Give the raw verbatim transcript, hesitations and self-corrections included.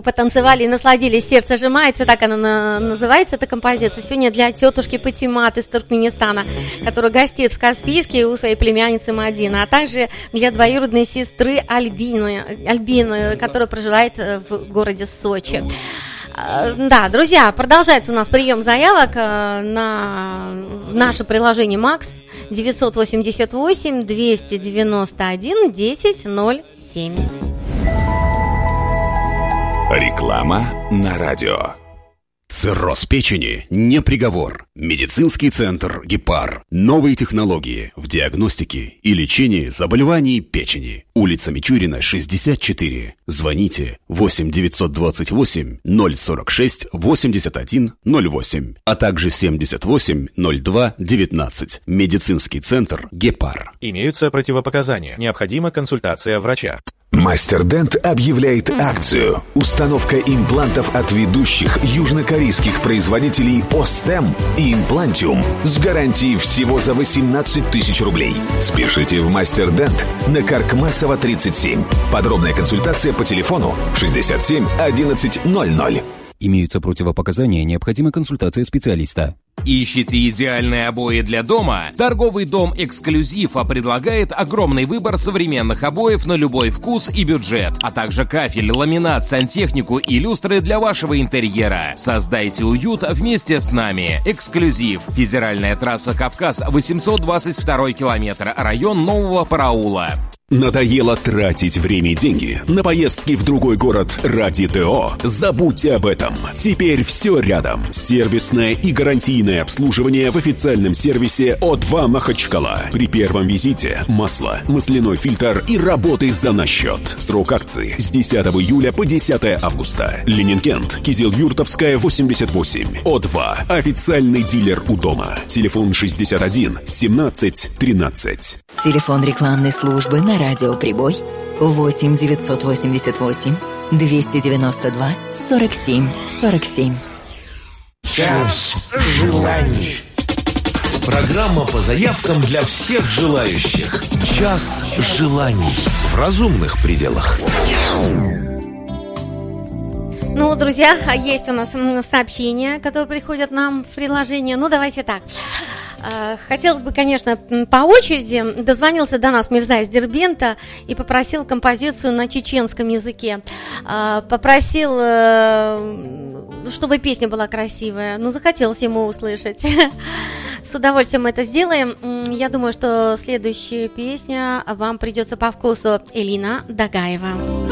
потанцевали и насладились. «Сердце сжимается», так она на- называется, эта композиция. Сегодня для тетушки Патимат из Туркменистана, которая гостит в Каспийске у своей племянницы Мадины, а также для двоюродной сестры Альбины, Альбины, которая проживает в городе Сочи. Да, друзья, продолжается у нас прием заявок на наше приложение Макс девятьсот восемьдесят восемь двести девяносто один десять ноль семь. Реклама на радио. Цирроз печени не приговор. Медицинский центр «Гепар». Новые технологии в диагностике и лечении заболеваний печени. Улица Мичурина, шестьдесят четыре. Звоните восемь девятьсот двадцать восемь ноль сорок шесть восемьдесят один ноль восемь, а также семьдесят восемь ноль два девятнадцать. Медицинский центр «Гепар». Имеются противопоказания. Необходима консультация врача. Мастер Дент объявляет акцию. Установка имплантов от ведущих южнокорейских производителей Остем и Имплантиум с гарантией всего за восемнадцать тысяч рублей. Спешите в Мастер Дент на Каркмасова тридцать семь. Подробная консультация по телефону шестьдесят семь одиннадцать ноль ноль. Имеются противопоказания, необходима консультация специалиста. Ищете идеальные обои для дома? Торговый дом «Эксклюзив» предлагает огромный выбор современных обоев на любой вкус и бюджет, а также кафель, ламинат, сантехнику и люстры для вашего интерьера. Создайте уют вместе с нами. «Эксклюзив». Федеральная трасса «Кавказ», восемьсот двадцать второй километр, район Нового Параула. Надоело тратить время и деньги на поездки в другой город ради ТО? Забудьте об этом. Теперь все рядом. Сервисное и гарантийное обслуживание в официальном сервисе О два Махачкала. При первом визите масло, масляной фильтр и работы за наш счет. Срок акции с десятого июля по десятое августа. Ленинкент, Кизил-Юртовская, восемьдесят восемь. О два. Официальный дилер у дома. Телефон шестьдесят один семнадцать тринадцать. Телефон рекламной службы на радио «Прибой» восемь девятьсот восемьдесят восемь двести девяносто два сорок семь сорок семь. Час желаний. Программа по заявкам для всех желающих. Час желаний. В разумных пределах. Ну вот, друзья, есть у нас сообщения, которые приходят нам в приложение. Ну, давайте так. Хотелось бы, конечно, по очереди. Дозвонился до нас Мирза из Дербента и попросил композицию на чеченском языке. Попросил, чтобы песня была красивая. Ну, захотелось ему услышать. С удовольствием это сделаем. Я думаю, что следующая песня вам придется по вкусу. Элина Дагаева.